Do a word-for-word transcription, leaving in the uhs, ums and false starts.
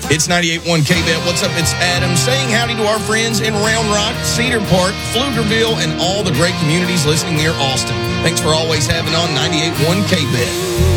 It's ninety-eight point one K-Bet. What's up? It's Adam saying howdy to our friends in Round Rock, Cedar Park, Pflugerville, and all the great communities listening near Austin. Thanks for always having on ninety-eight point one K-Bet.